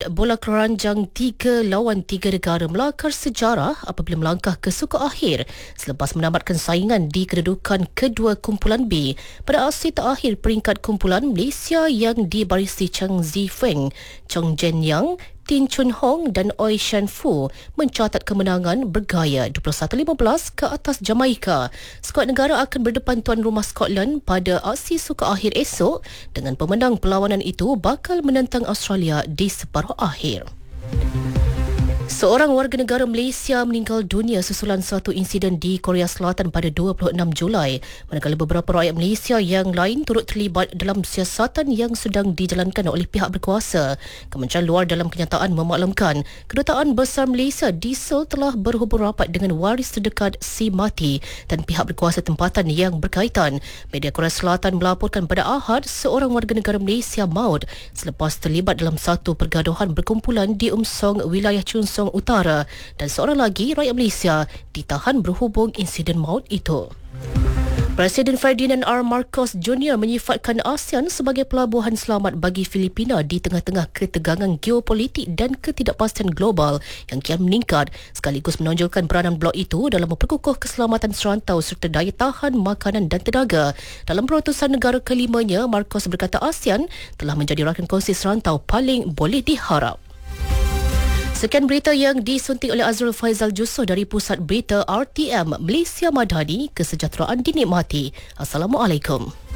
bola keranjang 3-3 negara melakar sejarah apabila melangkah ke suku akhir selepas menamatkan saingan di kedudukan kedua kumpulan B pada aksi terakhir peringkat kumpulan Malaysia yang dibarisi Chang Zifeng, Chong Jen Yang, Tin Chun Hong dan Oi Shan Fu mencatat kemenangan bergaya 21-15 ke atas Jamaika. Skuad negara akan berdepan tuan rumah Scotland pada aksi suka akhir esok dengan pemenang perlawanan itu bakal menentang Australia di separuh akhir. Seorang warga negara Malaysia meninggal dunia susulan suatu insiden di Korea Selatan pada 26 Julai, manakala beberapa rakyat Malaysia yang lain turut terlibat dalam siasatan yang sedang dijalankan oleh pihak berkuasa. Kementerian Luar dalam kenyataan memaklumkan, Kedutaan Besar Malaysia di Seoul telah berhubung rapat dengan waris terdekat si mati dan pihak berkuasa tempatan yang berkaitan. Media Korea Selatan melaporkan pada Ahad seorang warga negara Malaysia maut selepas terlibat dalam satu pergaduhan berkumpulan di Umsong, wilayah Chunsong Utara, dan seorang lagi rakyat Malaysia ditahan berhubung insiden maut itu. Presiden Ferdinand R. Marcos Jr. menyifatkan ASEAN sebagai pelabuhan selamat bagi Filipina di tengah-tengah ketegangan geopolitik dan ketidakpastian global yang kian meningkat, sekaligus menonjolkan peranan blok itu dalam memperkukuh keselamatan serantau serta daya tahan makanan dan tenaga. Dalam perutusan negara kelimanya, Marcos berkata ASEAN telah menjadi rakan kongsi serantau paling boleh diharap. Sekian berita yang disuntik oleh Azrul Faizal Jusoh dari Pusat Berita RTM Malaysia Madani. Kesejahteraan dinikmati. Assalamualaikum.